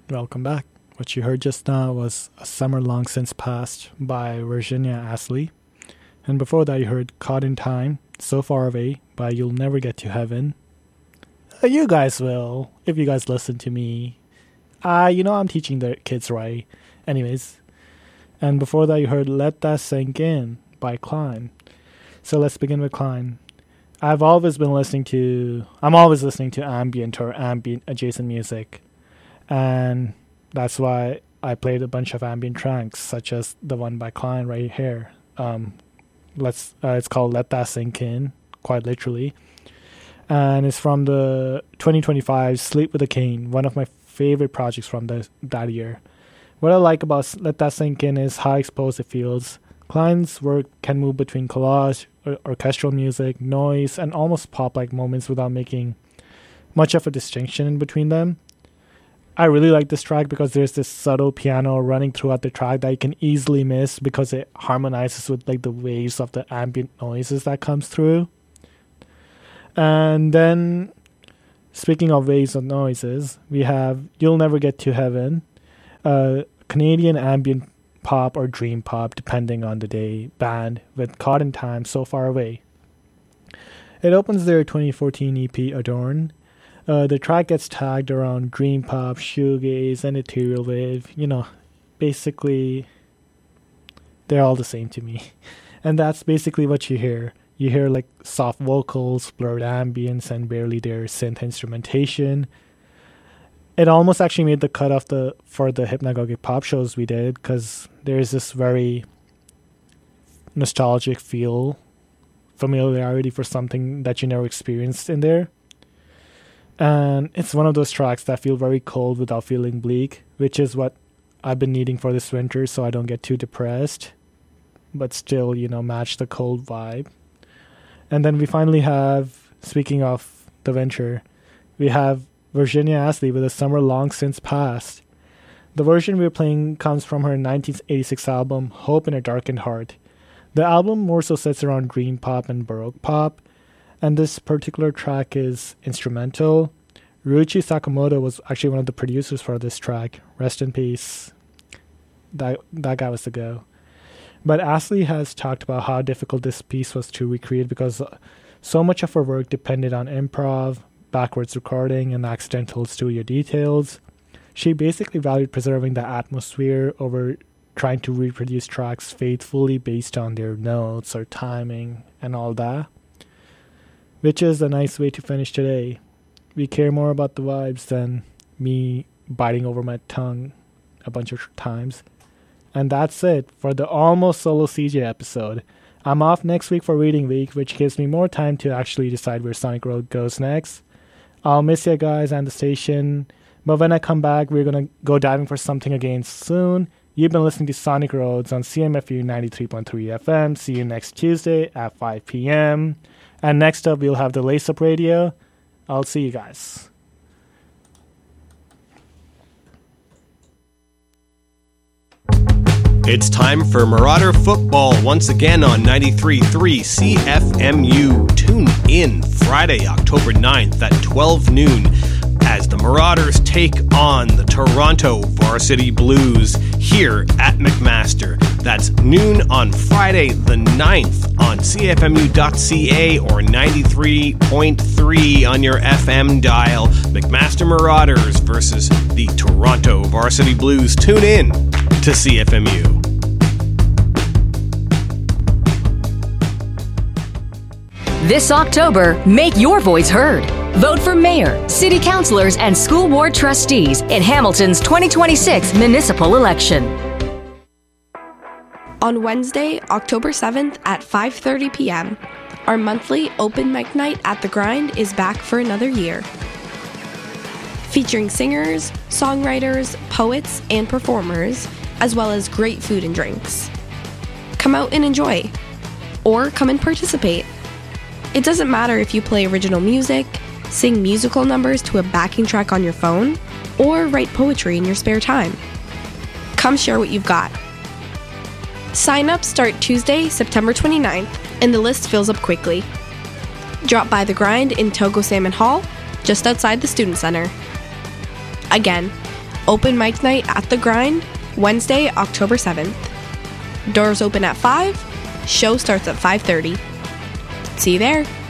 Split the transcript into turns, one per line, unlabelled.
Welcome back. What you heard just now was A Summer Long Since Past by Virginia Astley. And before that you heard Caught in Time, So Far Away by You'll Never Get to Heaven. You guys will, if you guys listen to me. I'm teaching the kids right. Anyways. And before that you heard Let That Sink In by Klein. So let's begin with Klein. I'm always listening to ambient or ambient adjacent music. And that's why I played a bunch of ambient tracks, such as the one by Klein right here. It's called Let That Sink In, quite literally. And it's from the 2025 Sleep with a Cane, one of my favorite projects from that year. What I like about Let That Sink In is how exposed it feels. Klein's work can move between collage, orchestral music, noise, and almost pop-like moments without making much of a distinction in between them. I really like this track because there's this subtle piano running throughout the track that you can easily miss because it harmonizes with the waves of the ambient noises that comes through. And then, speaking of waves of noises, we have You'll Never Get to Heaven, Canadian ambient pop or dream pop, depending on the day, band with Caught in Time, So Far Away. It opens their 2014 EP Adorn. The track gets tagged around dream pop, shoegaze, and ethereal wave. Basically, they're all the same to me. And that's basically what you hear. You hear soft vocals, blurred ambience, and barely there synth instrumentation. It almost actually made the cut for the Hypnagogic pop shows we did, because there's this very nostalgic familiarity for something that you never experienced in there. And it's one of those tracks that feel very cold without feeling bleak, which is what I've been needing for this winter so I don't get too depressed, but still, match the cold vibe. And then we finally have, speaking of the winter, we have Virginia Astley with A Summer Long Since Past. The version we're playing comes from her 1986 album, Hope in a Darkened Heart. The album more so sits around dream pop and baroque pop, and this particular track is instrumental. Ryuichi Sakamoto was actually one of the producers for this track. Rest in peace. That guy was the go. But Astley has talked about how difficult this piece was to recreate because so much of her work depended on improv, backwards recording, and accidental studio details. She basically valued preserving the atmosphere over trying to reproduce tracks faithfully based on their notes or timing and all that. Which is a nice way to finish today. We care more about the vibes than me biting over my tongue a bunch of times. And that's it for the almost solo CJ episode. I'm off next week for reading week, which gives me more time to actually decide where Sonic Road goes next. I'll miss you guys and the station, but when I come back, we're going to go diving for something again soon. You've been listening to Sonic Roads on CMFU 93.3 FM. See you next Tuesday at 5 p.m. And next up, we'll have the Lace Up Radio. I'll see you guys.
It's time for Marauder Football once again on 93.3 CFMU. Tune in Friday, October 9th at 12 noon as the Marauders take on the Toronto Varsity Blues here at McMaster. That's noon on Friday the 9th on CFMU.ca or 93.3 on your FM dial. McMaster Marauders versus the Toronto Varsity Blues. Tune in to CFMU.
This October, make your voice heard. Vote for mayor, city councilors, and school board trustees in Hamilton's 2026 municipal election.
On Wednesday, October 7th at 5:30 p.m., our monthly open mic night at The Grind is back for another year. Featuring singers, songwriters, poets, and performers, as well as great food and drinks. Come out and enjoy, or come and participate. It doesn't matter if you play original music, sing musical numbers to a backing track on your phone, or write poetry in your spare time. Come share what you've got. Sign-ups start Tuesday, September 29th, and the list fills up quickly. Drop by The Grind in Togo Salmon Hall, just outside the Student Center. Again, Open mic night at The Grind, Wednesday, October 7th. Doors open at 5. Show starts at 5:30. See you there.